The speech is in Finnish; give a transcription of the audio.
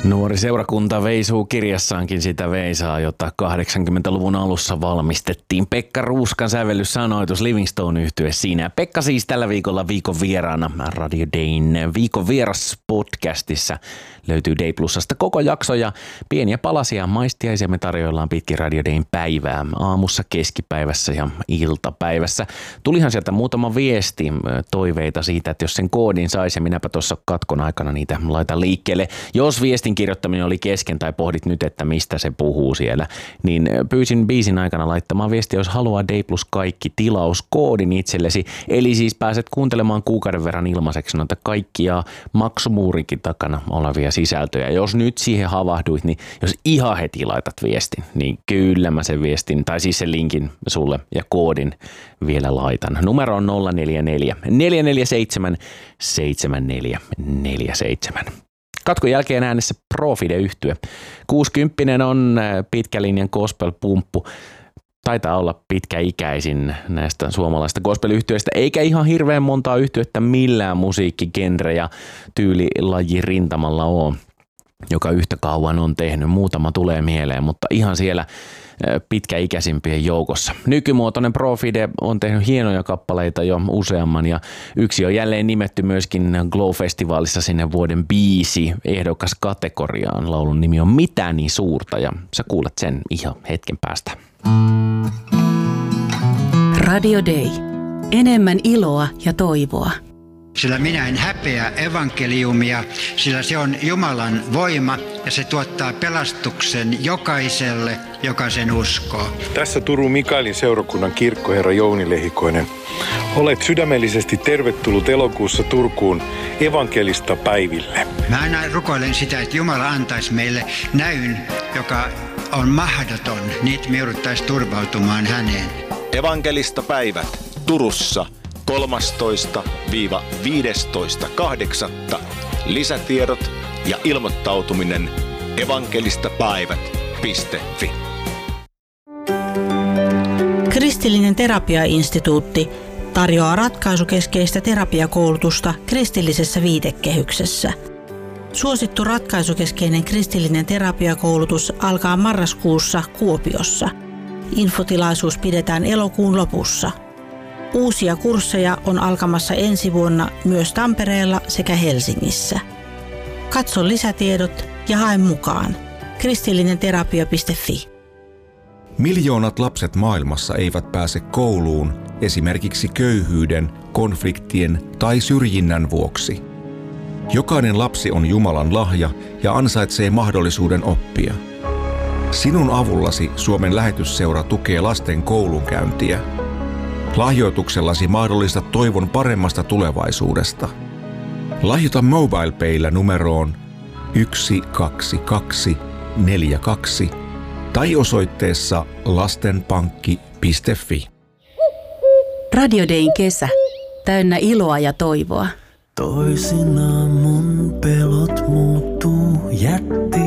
Nuori seurakunta veisuu kirjassaankin sitä veisaa, jota 80-luvun alussa valmistettiin. Pekka Ruuskan sävellyssanoitus Livingstone-yhtye siinä. Pekka siis tällä viikolla viikon vieraana Radio Dayn viikon vieras podcastissa. Löytyy Day Plusasta koko jakso ja pieniä palasia maistiaisia me tarjoillaan pitkin Radio Dayn päivää. Aamussa, keskipäivässä ja iltapäivässä. Tulihan sieltä muutama viesti toiveita siitä, että jos sen koodin saisi ja minäpä tuossa katkon aikana niitä laitan liikkeelle. Jos viestin kirjoittaminen oli kesken tai pohdit nyt, että mistä se puhuu siellä, niin pyysin biisin aikana laittamaan viestiä, jos haluaa Day Plus kaikki tilauskoodin itsellesi. Eli siis pääset kuuntelemaan kuukauden verran ilmaiseksi noita kaikkia maksumuurikin takana olevia sisältöjä. Jos nyt siihen havahduit, niin jos ihan heti laitat viestin, niin kyllä mä sen viestin, tai siis sen linkin sulle ja koodin vielä laitan. Numero on 044 447 7447. Katkon jälkeen äänessä Profide-yhtye. 60 on pitkälinjan gospel-pumppu. Taitaa olla pitkäikäisin näistä suomalaisista gospel-yhtyeistä, eikä ihan hirveän montaa yhtyettä millään musiikkigenre ja tyylilaji rintamalla ole, joka yhtä kauan on tehnyt. Muutama tulee mieleen, mutta ihan siellä pitkäikäisimpien joukossa. Nykymuotoinen Profide on tehnyt hienoja kappaleita jo useamman ja yksi on jälleen nimetty myöskin Glow-festivaalissa sinne vuoden biisi ehdokas kategoriaan. Laulun nimi on Mitä niin suurta ja sä kuulet sen ihan hetken päästä. Radio Day. Enemmän iloa ja toivoa. Sillä minä en häpeä evankeliumia, sillä se on Jumalan voima ja se tuottaa pelastuksen jokaiselle, joka sen uskoo. Tässä Turun Mikaelin seurakunnan kirkkoherra Jouni Lehikoinen. Olet sydämellisesti tervetullut elokuussa Turkuun evankelista päiville. Mä aina rukoilen sitä, että Jumala antaisi meille näyn, joka on mahdoton, niin me jouduttaisiin turvautumaan häneen. Evankelista päivät Turussa 13-15.8. Lisätiedot ja ilmoittautuminen evangelistapäivät.fi. Kristillinen terapiainstituutti tarjoaa ratkaisukeskeistä terapiakoulutusta kristillisessä viitekehyksessä. Suosittu ratkaisukeskeinen kristillinen terapiakoulutus alkaa marraskuussa Kuopiossa. Infotilaisuus pidetään elokuun lopussa. Uusia kursseja on alkamassa ensi vuonna myös Tampereella sekä Helsingissä. Katso lisätiedot ja hae mukaan. kristillinenterapia.fi. Miljoonat lapset maailmassa eivät pääse kouluun esimerkiksi köyhyyden, konfliktien tai syrjinnän vuoksi. Jokainen lapsi on Jumalan lahja ja ansaitsee mahdollisuuden oppia. Sinun avullasi Suomen lähetysseura tukee lasten koulunkäyntiä. Lahjoituksellasi mahdollistat toivon paremmasta tulevaisuudesta. Lahjoita MobilePaylla numeroon 12242 tai osoitteessa lastenpankki.fi. Radio Dayn kesä. Täynnä iloa ja toivoa. Toisinaan mun pelot muuttuu jättiläisiksi.